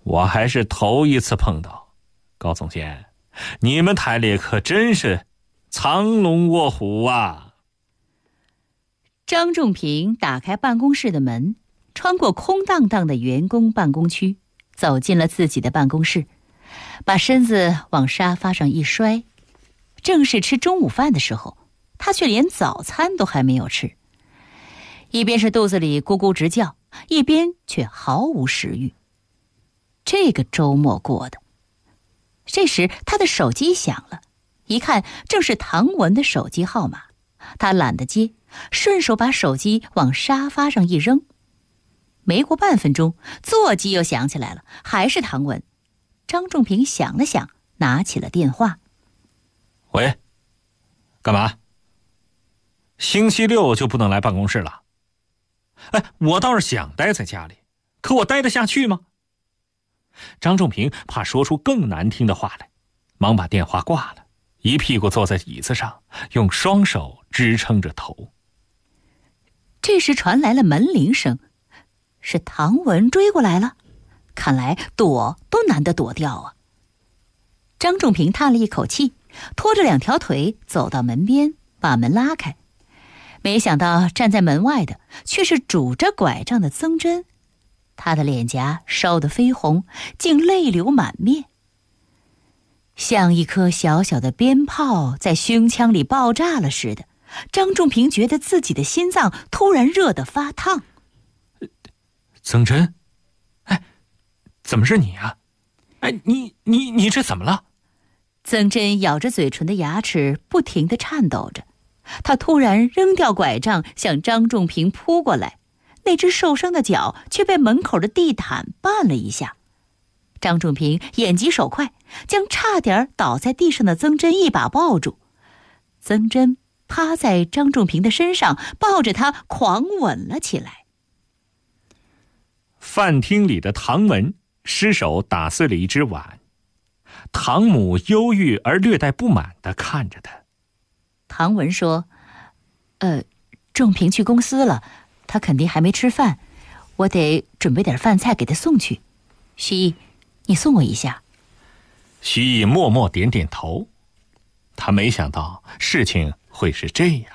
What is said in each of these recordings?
我还是头一次碰到。高总监，你们台里可真是藏龙卧虎啊。 张仲平打开办公室的门，穿过空荡荡的员工办公区，走进了自己的办公室，把身子往沙发上一摔。正是吃中午饭的时候，他却连早餐都还没有吃，一边是肚子里咕咕直叫，一边却毫无食欲。这个周末过的。这时他的手机响了，一看正是唐文的手机号码，他懒得接，顺手把手机往沙发上一扔。没过半分钟，座机又响起来了，还是唐文。张仲平想了想，拿起了电话。 喂，干嘛？星期六就不能来办公室了？哎，我倒是想待在家里，可我待得下去吗？张仲平怕说出更难听的话来，忙把电话挂了，一屁股坐在椅子上，用双手支撑着头。 这时传来了门铃声，是唐文追过来了，看来躲都难得躲掉啊。张仲平叹了一口气，拖着两条腿走到门边，把门拉开。没想到站在门外的却是拄着拐杖的曾真，他的脸颊烧得绯红，竟泪流满面，像一颗小小的鞭炮在胸腔里爆炸了似的。张仲平觉得自己的心脏突然热得发烫。 曾真，哎，怎么是你啊？哎，你这怎么了？ 曾真咬着嘴唇的牙齿不停地颤抖着，他突然扔掉拐杖向张仲平扑过来，那只受伤的脚却被门口的地毯绊了一下。张仲平眼疾手快，将差点倒在地上的曾真一把抱住。曾真趴在张仲平的身上，抱着他狂吻了起来。 饭厅里的唐文失手打碎了一只碗，唐母忧郁而略带不满地看着他。 唐文说：仲平去公司了，他肯定还没吃饭，我得准备点饭菜给他送去。徐毅，你送我一下。 徐毅默默点点头，他没想到事情会是这样。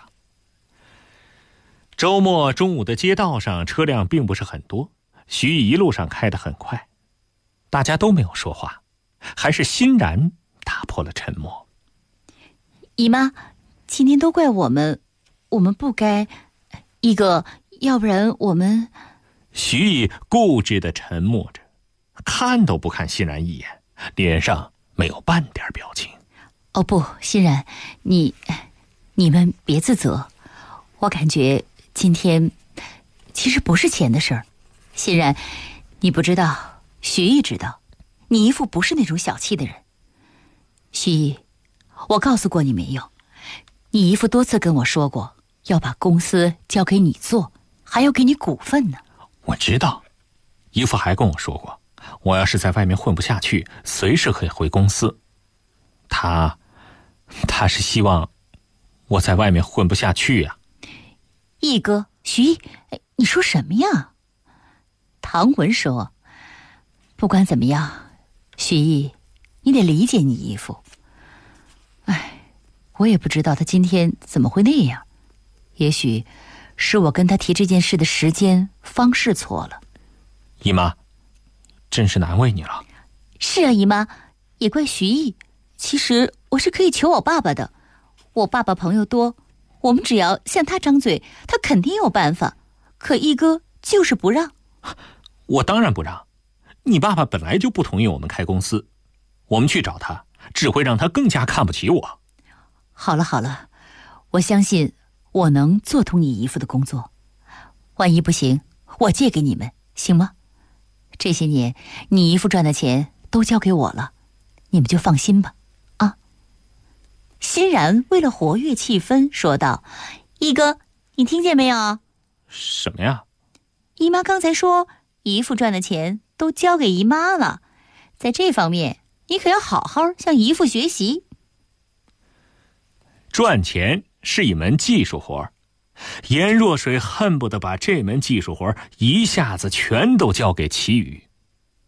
周末中午的街道上车辆并不是很多，徐毅一路上开得很快，大家都没有说话，还是欣然打破了沉默。 姨妈，今天都怪我们不该，一哥，要不然我们…… 徐毅固执地沉默着，看都不看欣然一眼，脸上没有半点表情。 哦不，欣然，你们别自责，我感觉今天其实不是钱的事儿。欣然，你不知道，徐毅知道，你姨父不是那种小气的人。徐毅，我告诉过你没有？你姨父多次跟我说过，要把公司交给你做，还要给你股份呢。 我知道，姨父还跟我说过，我要是在外面混不下去，随时可以回公司。他是希望我在外面混不下去呀。 毅哥，徐毅，你说什么呀？唐文说：不管怎么样，徐毅，你得理解你姨父。我也不知道他今天怎么会那样，也许是我跟他提这件事的时间方式错了。 姨妈，真是难为你了。 是啊，姨妈，也怪徐毅。其实我是可以求我爸爸的，我爸爸朋友多，我们只要向他张嘴，他肯定有办法。可一哥就是不让。 我当然不让，你爸爸本来就不同意我们开公司，我们去找他，只会让他更加看不起我。 好了，我相信我能做通你姨父的工作。万一不行，我借给你们，行吗？这些年你姨父赚的钱都交给我了，你们就放心吧。啊！欣然为了活跃气氛说道：一哥，你听见没有？ 什么呀？ 姨妈刚才说姨父赚的钱都交给姨妈了，在这方面你可要好好向姨父学习。 赚钱是一门技术活，颜若水恨不得把这门技术活一下子全都交给齐宇。